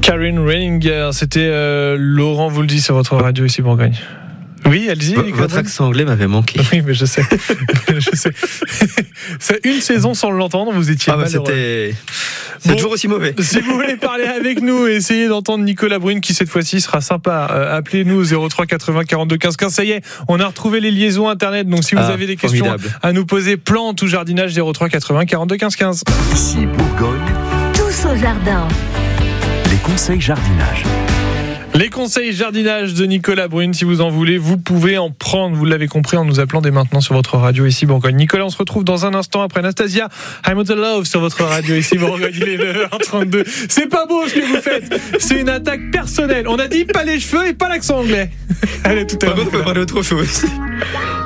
Karen Reininger, c'était Laurent vous le dit sur votre radio ici Bourgogne. Oui, allez-y. Votre accent anglais m'avait manqué. Oui, mais je sais. C'est une saison sans l'entendre, vous étiez malheureux. C'est toujours aussi mauvais. Si vous voulez parler avec nous et essayer d'entendre Nicolas Brune, qui cette fois-ci sera sympa, appelez-nous 03 80 42 15 15. Ça y est, on a retrouvé les liaisons internet. Donc si vous avez des questions à nous poser, plantes ou jardinage, 03 80 42 15 15. Ici Bourgogne, tous au jardin. Les conseils jardinage. Les conseils jardinage de Nicolas Brune, si vous en voulez, vous pouvez en prendre, vous l'avez compris, en nous appelant dès maintenant sur votre radio ici Bourgogne. Nicolas, on se retrouve dans un instant après Anastasia. I'm the love sur votre radio ici Bourgogne. Il est 9h32. C'est pas beau ce que vous faites. C'est une attaque personnelle. On a dit pas les cheveux et pas l'accent anglais. Allez, tout à l'heure. On peut parler autre chose.